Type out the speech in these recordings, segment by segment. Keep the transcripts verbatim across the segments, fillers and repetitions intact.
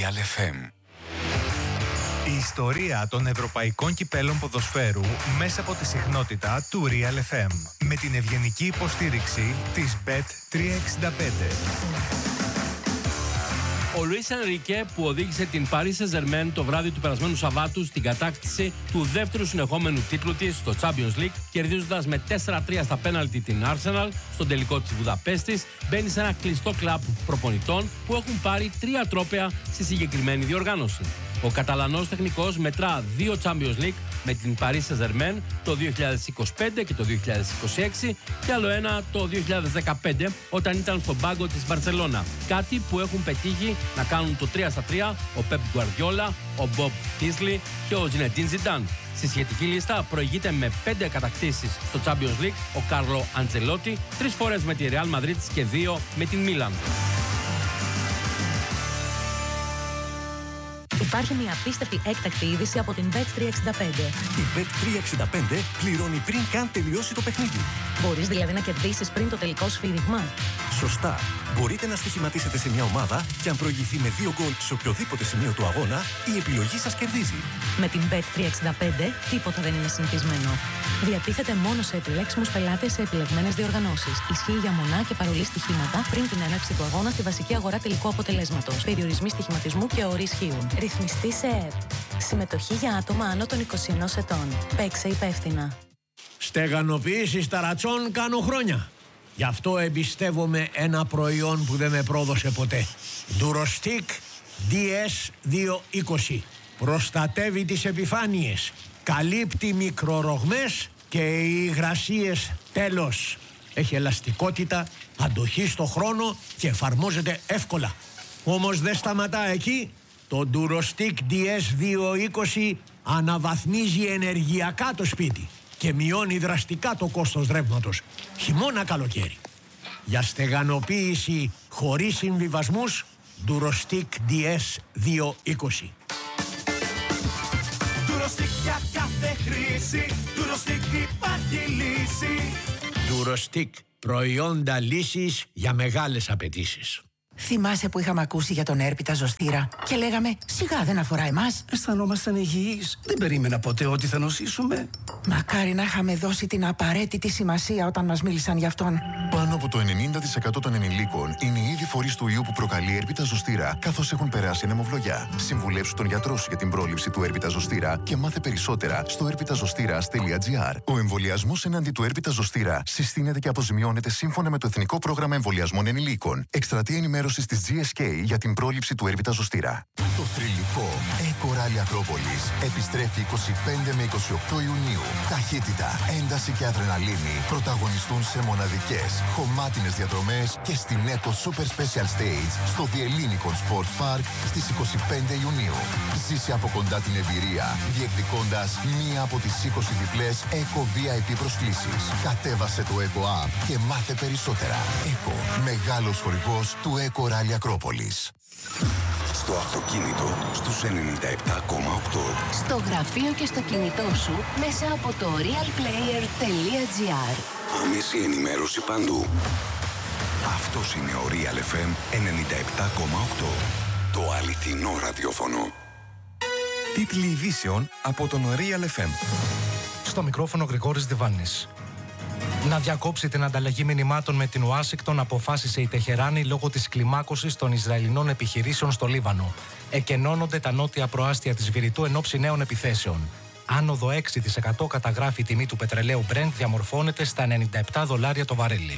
Real εφ εμ. Η ιστορία των ευρωπαϊκών κυπέλων ποδοσφαίρου μέσα από τη συχνότητα του Real εφ εμ. Με την ευγενική υποστήριξη της μπετ τριακόσια εξήντα πέντε. Ο Λουίς Ενρίκε, που οδήγησε την Paris Saint-Germain το βράδυ του περασμένου Σαββάτου στην κατάκτηση του δεύτερου συνεχόμενου τίτλου της στο Champions League, κερδίζοντας με τέσσερα τρία στα πέναλτι την Arsenal στον τελικό της Βουδαπέστης, μπαίνει σε ένα κλειστό κλαμπ προπονητών που έχουν πάρει τρία τρόπαια στη συγκεκριμένη διοργάνωση. Ο Καταλανός τεχνικός μετρά δύο Champions League με την Paris Saint-Germain το δύο χιλιάδες είκοσι πέντε και το δύο χιλιάδες είκοσι έξι και άλλο ένα το δύο χιλιάδες δεκαπέντε όταν ήταν στον πάγκο της Μπαρσελόνα. Κάτι που έχουν πετύχει να κάνουν το τρία στα τρία ο Πεπ Γκουαρδιόλα, ο Μπομπ Πίσλι και ο Ζινεντίν Ζιντάν. Στη σχετική λίστα προηγείται με πέντε κατακτήσεις στο Champions League ο Κάρλο Αντζελότη, τρεις φορές με τη Real Madrid και δύο με την Μίλαν. Υπάρχει μια απίστευτη έκτακτη είδηση από την μπετ τριακόσια εξήντα πέντε. Η μπετ τριακόσια εξήντα πέντε πληρώνει πριν καν τελειώσει το παιχνίδι. Μπορείς δηλαδή να κερδίσεις πριν το τελικό σφύριγμα. Σωστά. Μπορείτε να στοιχηματίσετε σε μια ομάδα και αν προηγηθεί με δύο γκολ σε οποιοδήποτε σημείο του αγώνα, η επιλογή σας κερδίζει. Με την μπετ τριακόσια εξήντα πέντε τίποτα δεν είναι συνηθισμένο. Διατίθεται μόνο σε επιλέξιμους πελάτες σε επιλεγμένες διοργανώσεις. Ισχύει για μονά και παρολί στοιχήματα πριν την έναρξη του αγώνα στη βασική αγορά τελικού αποτελέσματος. Περιορισμοί στοιχηματισμού και όροι ισχύουν. Ρυθμιστή σε ΕΕΠ. Συμμετοχή για άτομα άνω των είκοσι ενός ετών. Παίξε υπεύθυνα. Στεγανοποίηση ταρατσών κάνω χρόνια. Γι' αυτό εμπιστεύομαι ένα προϊόν που δεν με πρόδωσε ποτέ. Durostic ντι ες διακόσια είκοσι. Προστατεύει τις επιφάνειες. Καλύπτει μικρορογμές και οι υγρασίες τέλος. Έχει ελαστικότητα, αντοχή στο χρόνο και εφαρμόζεται εύκολα. Όμως δεν σταματά εκεί. Το Durostic ντι ες διακόσια είκοσι αναβαθμίζει ενεργειακά το σπίτι και μειώνει δραστικά το κόστος ρεύματος, χειμώνα καλοκαίρι. Για στεγανοποίηση χωρίς συμβιβασμούς, Durostic ντι ες διακόσια είκοσι. Durostic για κάθε χρήση, Durostic υπάρχει λύση. Durostic, προϊόντα λύσης για μεγάλες απαιτήσεις. Θυμάσαι που είχαμε ακούσει για τον έρπιτα ζωστήρα και λέγαμε σιγά δεν αφορά εμάς. Αισθανόμασταν υγιείς. Δεν περίμενα ποτέ ότι θα νοσήσουμε. Μακάρι να είχαμε δώσει την απαραίτητη σημασία όταν μας μίλησαν γι' αυτόν. Πάνω από το ενενήντα τοις εκατό των ενηλίκων είναι ήδη φορείς του ιού που προκαλεί έρπιτα ζωστήρα, καθώς έχουν περάσει αιμοβλογιά. Συμβουλεύσου τον γιατρό σου για την πρόληψη του έρπιτα ζωστήρα και μάθε περισσότερα στο έρπιτα ζωστήρας τελεία τζι άρ. Ο εμβολιασμός εναντί του έρπιτα ζωστήρα συστήνεται και αποζημιώνεται σύμφωνα με το Εθνικό Πρόγραμμα Εμβολιασμών Ενηλίκων. Εκστρατεία ενημέρωσης της τζι ες κέι για την πρόληψη του έρπιτα ζωστήρα. Το θρυλικό Eco Rally Ακρόπολης επιστρέφει είκοσι πέντε με είκοσι οκτώ Ιουνίου. Ταχύτητα, ένταση και αδρεναλίνη πρωταγωνιστούν σε μοναδικές, χωμάτινες διαδρομές και στην Eco Super Special Stage στο The Ellinikon Sports Park στις είκοσι πέντε Ιουνίου. Ζήσε από κοντά την εμπειρία, διεκδικώντας μία από τις είκοσι διπλές Eco βι άι πι προσκλήσεις. Κατέβασε το Eco App και μάθε περισσότερα. Eco, μεγάλος χορηγός του Eco Rally Ακρόπολης. Στο αυτοκίνητο στους ενενήντα επτά κόμμα οκτώ. Στο γραφείο και στο κινητό σου μέσα από το real player τελεία τζι άρ. Άμεση ενημέρωση παντού. Αυτός είναι ο Real εφ εμ ενενήντα επτά κόμμα οκτώ. Το αληθινό ραδιόφωνο. Τίτλοι ειδήσεων από τον Real εφ εμ. Στο μικρόφωνο Γρηγόρης Διβάνης. Να διακόψει την ανταλλαγή μηνυμάτων με την Ουάσιγκτον αποφάσισε η Τεχεράνη λόγω της κλιμάκωσης των Ισραηλινών επιχειρήσεων στο Λίβανο. Εκενώνονται τα νότια προάστια της Βηρητού εν ώψη νέων επιθέσεων. Άνοδο έξι τοις εκατό καταγράφει η τιμή του πετρελαίου Brent, διαμορφώνεται στα ενενήντα επτά δολάρια το βαρέλι.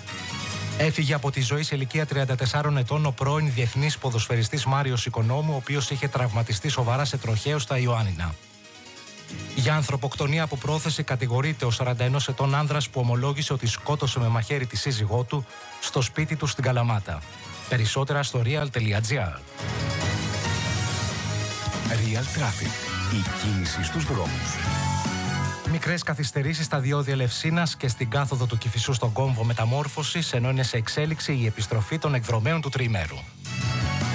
Έφυγε από τη ζωή σε ηλικία τριάντα τεσσάρων ετών ο πρώην διεθνής ποδοσφαιριστής Μάριος Οικονόμου, ο οποίος είχε τραυματιστεί σοβαρά σε τροχαίο στα Ιωάννινα. Για ανθρωποκτονία από πρόθεση κατηγορείται ο σαράντα ενός ετών άνδρας που ομολόγησε ότι σκότωσε με μαχαίρι τη σύζυγό του στο σπίτι του στην Καλαμάτα. Περισσότερα στο real τελεία τζι άρ. Real Traffic. Η κίνηση στους δρόμους. Μικρές καθυστερήσεις στα διόδια Ελευσίνας και στην κάθοδο του Κηφισού στον κόμβο μεταμόρφωσης, ενώ είναι σε εξέλιξη η επιστροφή των εκδρομέων του τριημέρου.